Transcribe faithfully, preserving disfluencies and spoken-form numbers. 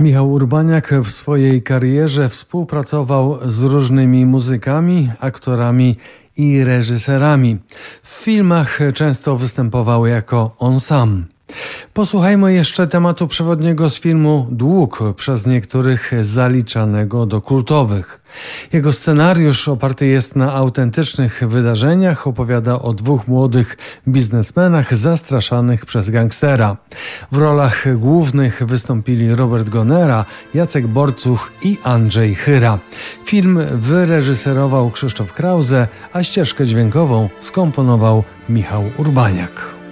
Michał Urbaniak w swojej karierze współpracował z różnymi muzykami, aktorami i reżyserami. W filmach często występował jako on sam. Posłuchajmy jeszcze tematu przewodniego z filmu Dług, przez niektórych zaliczanego do kultowych. Jego scenariusz oparty jest na autentycznych wydarzeniach, opowiada o dwóch młodych biznesmenach zastraszanych przez gangstera. W rolach głównych wystąpili Robert Gonera, Jacek Borcuch i Andrzej Chyra. Film wyreżyserował Krzysztof Krause, a ścieżkę dźwiękową skomponował Michał Urbaniak.